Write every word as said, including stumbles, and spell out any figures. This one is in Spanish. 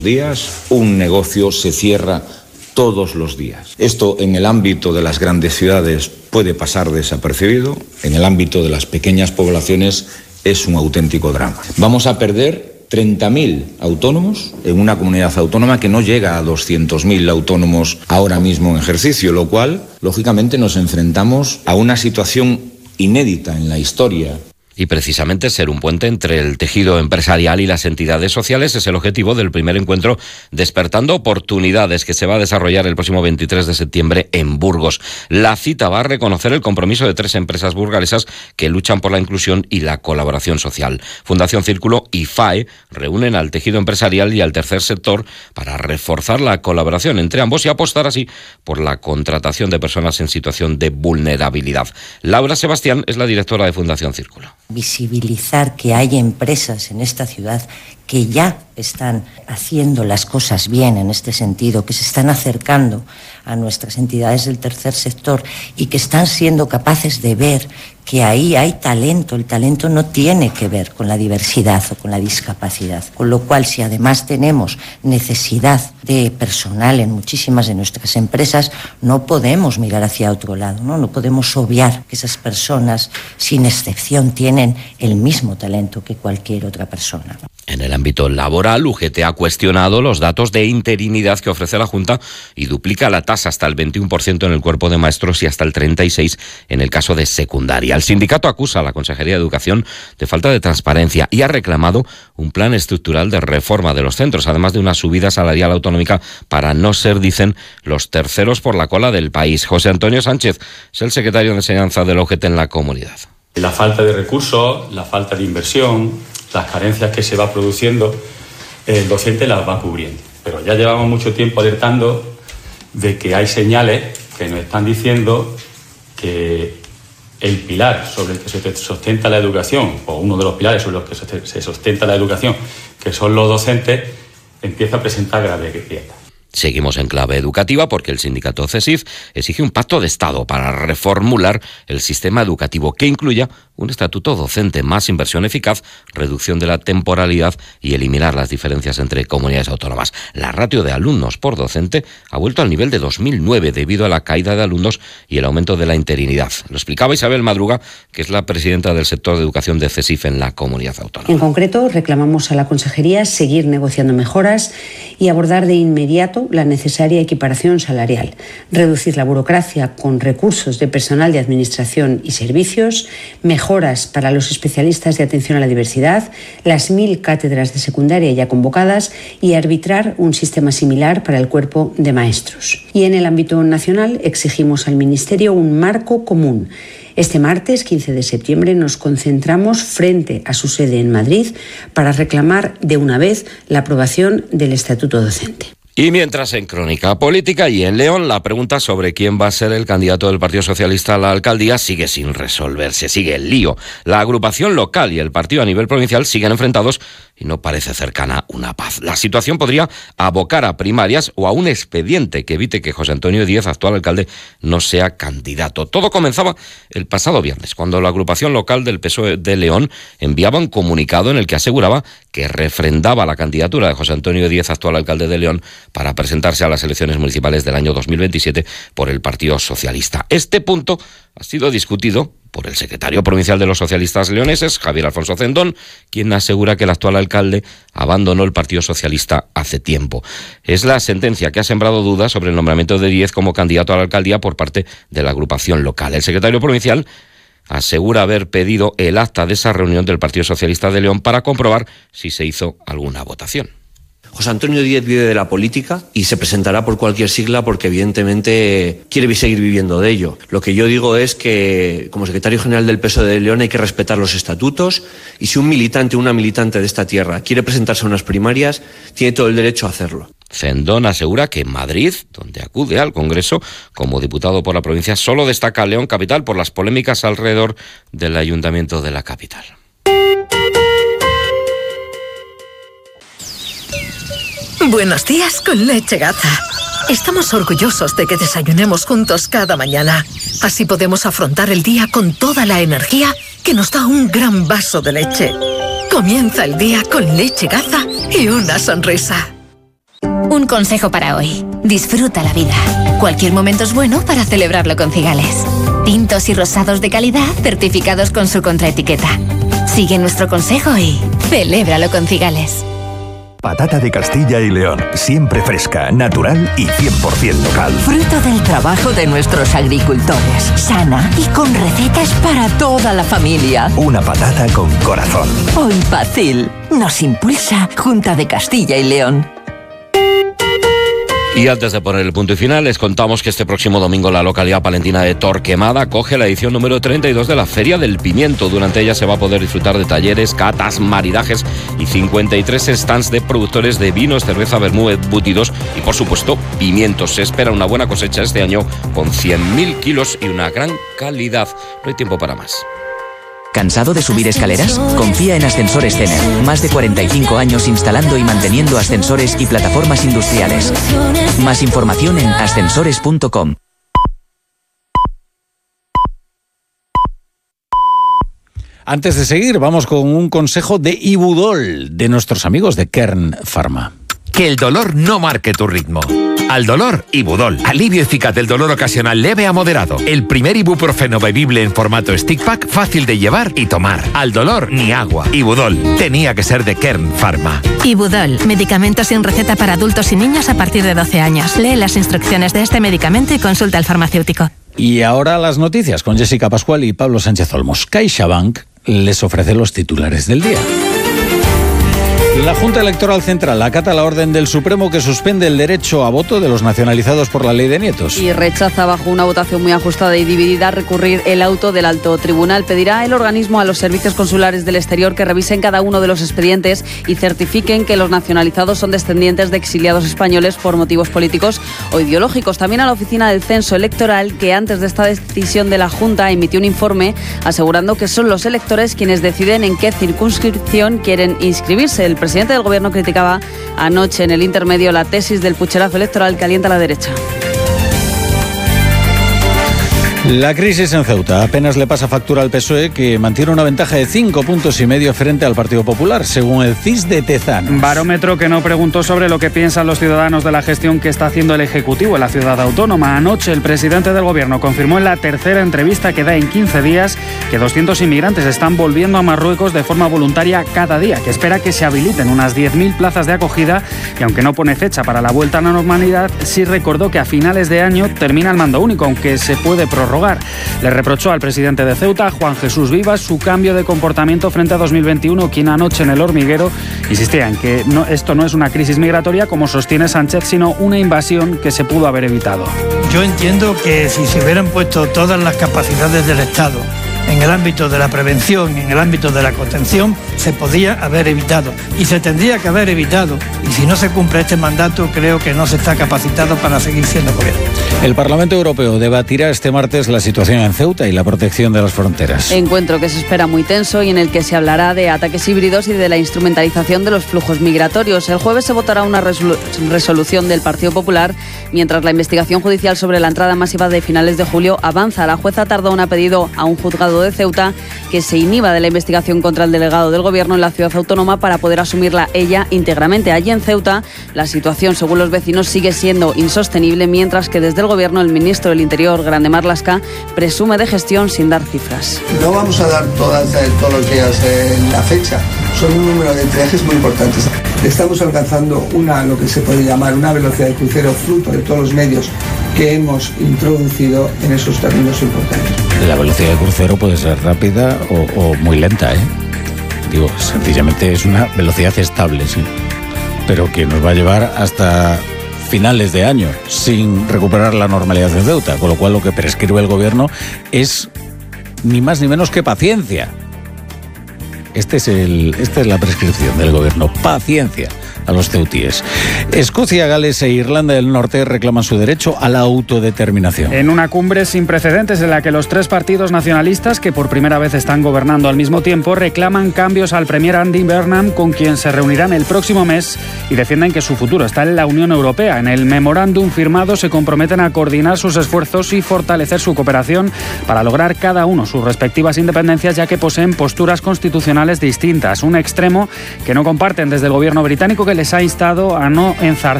días, un negocio se cierra todos los días. Esto en el ámbito de las grandes ciudades puede pasar desapercibido, en el ámbito de las pequeñas poblaciones es un auténtico drama. Vamos a perder treinta mil autónomos en una comunidad autónoma que no llega a doscientos mil autónomos ahora mismo en ejercicio, lo cual, lógicamente, nos enfrentamos a una situación inédita en la historia. Y precisamente ser un puente entre el tejido empresarial y las entidades sociales es el objetivo del primer encuentro Despertando Oportunidades, que se va a desarrollar el próximo veintitrés de septiembre en Burgos. La cita va a reconocer el compromiso de tres empresas burgalesas que luchan por la inclusión y la colaboración social. Fundación Círculo y F A E reúnen al tejido empresarial y al tercer sector para reforzar la colaboración entre ambos y apostar así por la contratación de personas en situación de vulnerabilidad. Laura Sebastián es la directora de Fundación Círculo. Visibilizar que hay empresas en esta ciudad que ya están haciendo las cosas bien en este sentido, que se están acercando a nuestras entidades del tercer sector y que están siendo capaces de ver que ahí hay talento. El talento no tiene que ver con la diversidad o con la discapacidad. Con lo cual, si además tenemos necesidad de personal en muchísimas de nuestras empresas, no podemos mirar hacia otro lado, ¿no? No podemos obviar que esas personas, sin excepción, tienen el mismo talento que cualquier otra persona. En el ámbito laboral, U G T ha cuestionado los datos de interinidad que ofrece la Junta y duplica la tasa hasta el veintiuno por ciento en el cuerpo de maestros y hasta el treinta y seis por ciento en el caso de secundaria. El sindicato acusa a la Consejería de Educación de falta de transparencia y ha reclamado un plan estructural de reforma de los centros, además de una subida salarial autonómica para no ser, dicen, los terceros por la cola del país. José Antonio Sánchez es el secretario de Enseñanza de la U G T en la comunidad. La falta de recursos, la falta de inversión, las carencias que se va produciendo, el docente las va cubriendo. Pero ya llevamos mucho tiempo alertando de que hay señales que nos están diciendo que el pilar sobre el que se sustenta la educación, o uno de los pilares sobre los que se sustenta la educación, que son los docentes, empieza a presentar graves grietas. Seguimos en clave educativa porque el sindicato CESIF exige un pacto de Estado para reformular el sistema educativo que incluya un estatuto docente, más inversión eficaz, reducción de la temporalidad y eliminar las diferencias entre comunidades autónomas. La ratio de alumnos por docente ha vuelto al nivel de dos mil nueve debido a la caída de alumnos y el aumento de la interinidad. Lo explicaba Isabel Madruga, que es la presidenta del sector de educación de CESIF en la comunidad autónoma. En concreto, reclamamos a la Consejería seguir negociando mejoras y abordar de inmediato la necesaria equiparación salarial, reducir la burocracia con recursos de personal de administración y servicios, mejoras para los especialistas de atención a la diversidad, las mil cátedras de secundaria ya convocadas y arbitrar un sistema similar para el cuerpo de maestros. Y en el ámbito nacional exigimos al Ministerio un marco común. Este martes, quince de septiembre, nos concentramos frente a su sede en Madrid para reclamar de una vez la aprobación del Estatuto Docente. Y mientras en Crónica Política y en León, la pregunta sobre quién va a ser el candidato del Partido Socialista a la alcaldía sigue sin resolverse, sigue el lío. La agrupación local y el partido a nivel provincial siguen enfrentados y no parece cercana una paz. La situación podría abocar a primarias o a un expediente que evite que José Antonio Díez, actual alcalde, no sea candidato. Todo comenzaba el pasado viernes, cuando la agrupación local del P S O E de León enviaba un comunicado en el que aseguraba que refrendaba la candidatura de José Antonio Díez, actual alcalde de León, para presentarse a las elecciones municipales del año dos mil veintisiete por el Partido Socialista. Este punto ha sido discutido por el secretario provincial de los socialistas leoneses, Javier Alfonso Cendón, quien asegura que el actual alcalde abandonó el Partido Socialista hace tiempo. Es la sentencia que ha sembrado dudas sobre el nombramiento de Díez como candidato a la alcaldía por parte de la agrupación local. El secretario provincial asegura haber pedido el acta de esa reunión del Partido Socialista de León para comprobar si se hizo alguna votación. José Antonio Díez vive de la política y se presentará por cualquier sigla porque evidentemente quiere seguir viviendo de ello. Lo que yo digo es que como secretario general del P S O E de León hay que respetar los estatutos y si un militante o una militante de esta tierra quiere presentarse a unas primarias, tiene todo el derecho a hacerlo. Cendón asegura que en Madrid, donde acude al Congreso como diputado por la provincia, solo destaca León capital por las polémicas alrededor del ayuntamiento de la capital. Buenos días con Leche Gaza. Estamos orgullosos de que desayunemos juntos cada mañana. Así podemos afrontar el día con toda la energía que nos da un gran vaso de leche. Comienza el día con Leche Gaza y una sonrisa. Un consejo para hoy. Disfruta la vida. Cualquier momento es bueno para celebrarlo con Cigales. Tintos y rosados de calidad certificados con su contraetiqueta. Sigue nuestro consejo y celébralo con Cigales. Patata de Castilla y León, siempre fresca, natural y cien por ciento local. Fruto del trabajo de nuestros agricultores, sana y con recetas para toda la familia. Una patata con corazón. Hoy Pacil nos impulsa Junta de Castilla y León. Y antes de poner el punto y final, les contamos que este próximo domingo la localidad palentina de Torquemada acoge la edición número treinta y dos de la Feria del Pimiento. Durante ella se va a poder disfrutar de talleres, catas, maridajes y cincuenta y tres stands de productores de vinos, cerveza, vermú, embutidos y, por supuesto, pimientos. Se espera una buena cosecha este año con cien mil kilos y una gran calidad. No hay tiempo para más. ¿Cansado de subir escaleras? Confía en Ascensores Cener. Más de cuarenta y cinco años instalando y manteniendo ascensores y plataformas industriales. Más información en ascensores punto com. Antes de seguir, vamos con un consejo de Ibudol, de nuestros amigos de Kern Pharma. Que el dolor no marque tu ritmo. Al dolor, Ibudol. Alivio eficaz del dolor ocasional leve a moderado. El primer ibuprofeno bebible en formato stick pack, fácil de llevar y tomar. Al dolor, ni agua. Ibudol. Tenía que ser de Kern Pharma. Ibudol. Medicamento sin receta para adultos y niños a partir de doce años. Lee las instrucciones de este medicamento y consulta al farmacéutico. Y ahora las noticias con Jessica Pascual y Pablo Sánchez Olmos. CaixaBank les ofrece los titulares del día. La Junta Electoral Central acata la orden del Supremo que suspende el derecho a voto de los nacionalizados por la ley de nietos. Y rechaza, bajo una votación muy ajustada y dividida, recurrir el auto del alto tribunal. Pedirá el organismo a los servicios consulares del exterior que revisen cada uno de los expedientes y certifiquen que los nacionalizados son descendientes de exiliados españoles por motivos políticos o ideológicos. También a la Oficina del Censo Electoral, que antes de esta decisión de la Junta emitió un informe asegurando que son los electores quienes deciden en qué circunscripción quieren inscribirse. El presidente del Gobierno criticaba anoche en el intermedio la tesis del pucherazo electoral que alienta a la derecha. La crisis en Ceuta apenas le pasa factura al P S O E, que mantiene una ventaja de cinco puntos y medio frente al Partido Popular, según el C I S de Tezanos. Barómetro que no preguntó sobre lo que piensan los ciudadanos de la gestión que está haciendo el Ejecutivo en la ciudad autónoma. Anoche el presidente del Gobierno confirmó en la tercera entrevista que da en quince días que doscientos inmigrantes están volviendo a Marruecos de forma voluntaria cada día, que espera que se habiliten unas diez mil plazas de acogida y, aunque no pone fecha para la vuelta a la normalidad, sí recordó que a finales de año termina el mando único, aunque se puede prorrogar. Le reprochó al presidente de Ceuta, Juan Jesús Vivas, su cambio de comportamiento frente a dos mil veintiuno, quien anoche en El Hormiguero insistía en que no, esto no es una crisis migratoria, como sostiene Sánchez, sino una invasión que se pudo haber evitado. Yo entiendo que si se hubieran puesto todas las capacidades del Estado en el ámbito de la prevención, en el ámbito de la contención, se podía haber evitado y se tendría que haber evitado. Y si no se cumple este mandato, creo que no se está capacitado para seguir siendo gobierno. El Parlamento Europeo debatirá este martes la situación en Ceuta y la protección de las fronteras. Encuentro que se espera muy tenso y en el que se hablará de ataques híbridos y de la instrumentalización de los flujos migratorios. El jueves se votará una resolu- resolución del Partido Popular, mientras la investigación judicial sobre la entrada masiva de finales de julio avanza. La jueza Tardona ha pedido a un juzgado de Ceuta que se inhiba de la investigación contra el delegado del Gobierno en la ciudad autónoma para poder asumirla ella íntegramente. Allí en Ceuta la situación, según los vecinos, sigue siendo insostenible, mientras que desde el Gobierno el ministro del Interior, Grande Marlaska, presume de gestión sin dar cifras. No vamos a dar todas, eh, todos los días eh, la fecha, son un número de viajes muy importantes. Estamos alcanzando una, lo que se puede llamar una velocidad de crucero fruto de todos los medios que hemos introducido en esos términos importantes. La velocidad de crucero puede ser rápida o, o muy lenta, ¿eh? Digo, sencillamente es una velocidad estable, sí, pero que nos va a llevar hasta finales de año sin recuperar la normalidad en Ceuta, con lo cual lo que prescribe el Gobierno es ni más ni menos que paciencia. Este es el, esta es la prescripción del Gobierno, paciencia a los ceutíes. Escocia, Gales e Irlanda del Norte reclaman su derecho a la autodeterminación. En una cumbre sin precedentes en la que los tres partidos nacionalistas, que por primera vez están gobernando al mismo tiempo, reclaman cambios al premier Andy Burnham, con quien se reunirán el próximo mes, y defienden que su futuro está en la Unión Europea. En el memorándum firmado se comprometen a coordinar sus esfuerzos y fortalecer su cooperación para lograr cada uno sus respectivas independencias, ya que poseen posturas constitucionales distintas. Un extremo que no comparten desde el Gobierno británico, que les ha instado a no enzarzar